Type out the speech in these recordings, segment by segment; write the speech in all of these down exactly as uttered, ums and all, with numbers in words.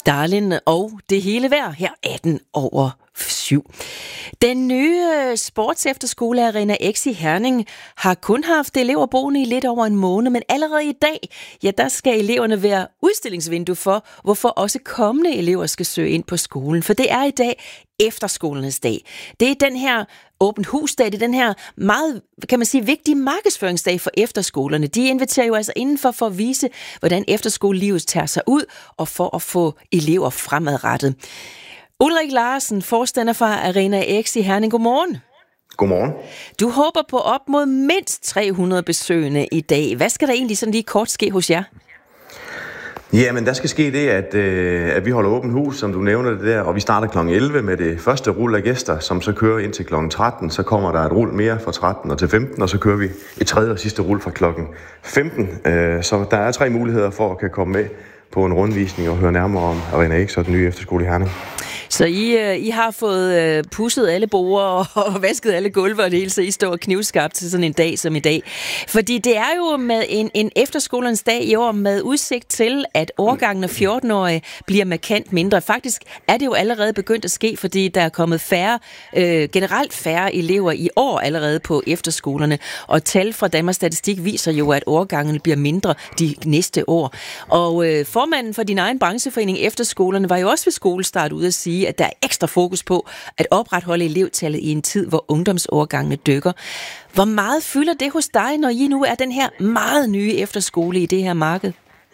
Darlin og det hele vejr her atten over syv. Den nye sportsefterskole Arena X i Herning har kun haft elever boende i lidt over en måned, men allerede i dag, ja, der skal eleverne være udstillingsvindue for, hvorfor også kommende elever skal søge ind på skolen. For det er i dag efterskolernes dag. Det er den her åbent husdag, det er den her meget, kan man sige, vigtige markedsføringsdag for efterskolerne. De inviterer jo altså indenfor for at vise, hvordan efterskolelivet tager sig ud, og for at få elever fremadrettet. Ulrik Larsen, forstander for Arena X i Herning. Godmorgen. Godmorgen. Du håber på op mod mindst tre hundrede besøgende i dag. Hvad skal der egentlig sådan lige kort ske hos jer? Jamen, der skal ske det, at, øh, at vi holder åbent hus, som du nævner det der, og vi starter klokken elleve med det første rul af gæster, som så kører ind til klokken tretten. Så kommer der et rul mere fra tretten og til femten, og så kører vi et tredje og sidste rul fra klokken femten. Øh, så der er tre muligheder for at kan komme med på en rundvisning og høre nærmere om Arena X og den nye efterskole i Herning. Så I, I har fået pudset alle borde og vasket alle gulve og det hele, så I står knivskarpt til sådan en dag som i dag. Fordi det er jo med en, en efterskolernes dag i år med udsigt til, at årgangen af fjorten-årige bliver markant mindre. Faktisk er det jo allerede begyndt at ske, fordi der er kommet færre, øh, generelt færre elever i år allerede på efterskolerne. Og tal fra Danmarks Statistik viser jo, at årgangen bliver mindre de næste år. Og øh, formanden for din egen brancheforening Efterskolerne var jo også ved skolestart ude at sige, at der er ekstra fokus på at opretholde elevtallet i en tid, hvor ungdomsårgangene dykker. Hvor meget fylder det hos dig, når I nu er den her meget nye efterskole i det her marked?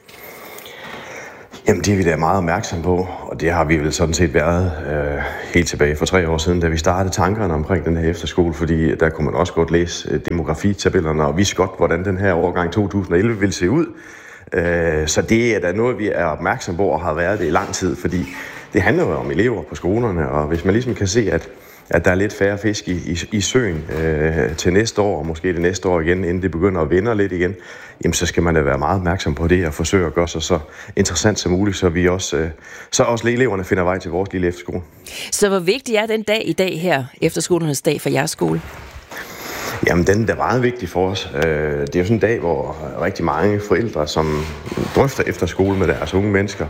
Jamen, det er vi da meget opmærksom på, og det har vi vel sådan set været øh, helt tilbage for tre år siden, da vi startede tankerne omkring den her efterskole, fordi der kunne man også godt læse demografitabellerne og vise godt, hvordan den her årgang to tusind og elleve ville se ud. Øh, så det er da noget, vi er opmærksom på og har været det i lang tid, fordi det handler jo om elever på skolerne, og hvis man ligesom kan se, at, at der er lidt færre fisk i, i, i søen øh, til næste år, og måske det næste år igen, inden det begynder at vinde lidt igen, jamen så skal man da være meget opmærksom på det og forsøge at gøre sig så interessant som muligt, så vi også, øh, så også eleverne finder vej til vores lille efterskole. Så hvor vigtig er den dag i dag her, efterskolernes dag for jeres skole? Jamen, den er meget vigtig for os. Det er jo sådan en dag, hvor rigtig mange forældre, som drøfter efterskole med deres unge mennesker,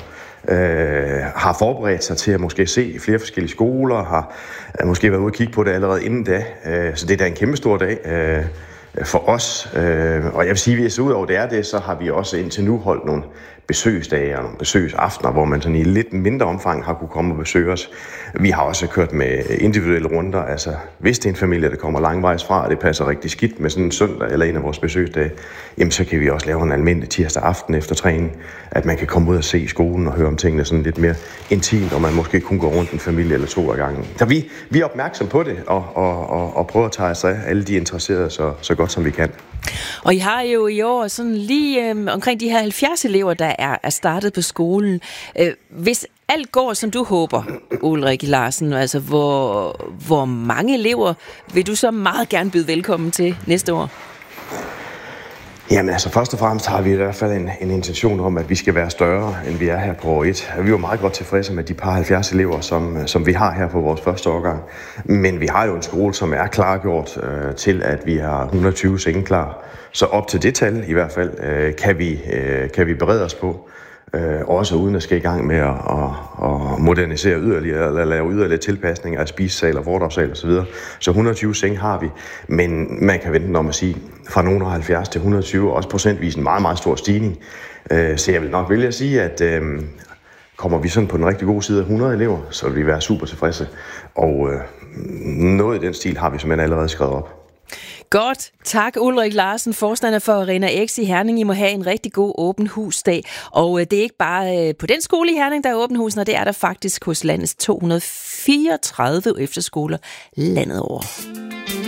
har forberedt sig til at måske se flere forskellige skoler, har måske været ude og kigge på det allerede inden da. Så det er da en kæmpe stor dag for os. Og jeg vil sige, at ud over det er det, så har vi også indtil nu holdt nogle besøgsdage og nogle besøgsaftener, hvor man sådan i lidt mindre omfang har kunne komme og besøge os. Vi har også kørt med individuelle runder, altså hvis det er en familie, der kommer langvejs fra, og det passer rigtig skidt med sådan en søndag eller en af vores besøgsdage, jamen så kan vi også lave en almindelig tirsdag aften efter træning, at man kan komme ud og se skolen og høre om tingene sådan lidt mere intimt, og man måske kun gå rundt en familie eller to ad gangen. Så vi, vi er opmærksom på det, og, og, og, og prøver at tage os af alle de interesserede så, så godt som vi kan. Og I har jo i år sådan lige øh, omkring de her halvfjerds elever, der er, er startet på skolen. Øh, hvis alt går, som du håber, Ulrik Larsen, altså hvor, hvor mange elever vil du så meget gerne byde velkommen til næste år? Jamen altså, først og fremmest har vi i hvert fald en, en intention om, at vi skal være større, end vi er her på år et. Vi er jo meget godt tilfredse med de par halvfjerds elever, som, som vi har her på vores første årgang. Men vi har jo en skole, som er klargjort øh, til, at vi har et hundrede og tyve senge klar. Så op til det tal i hvert fald, øh, kan, vi, øh, kan vi berede os på. Øh, også uden at skal i gang med at, at, at modernisere yderligere, eller lave yderligere tilpasninger af spisesal og foredragssal osv. Så et hundrede og tyve seng har vi, men man kan vente om at sige, fra nogle af halvfjerds til et hundrede og tyve, også procentvis en meget, meget stor stigning. Øh, så jeg vil nok vælge at sige, at øh, kommer vi sådan på den rigtig gode side af hundrede elever, så vil vi være super tilfredse. Og øh, noget i den stil har vi simpelthen allerede skrevet op. Godt. Tak, Ulrik Larsen, forstander for Arena X i Herning. I må have en rigtig god åben husdag. Og det er ikke bare på den skole i Herning, der er åben hus, og det er der faktisk hos landets to hundrede og fireogtredive efterskoler landet over.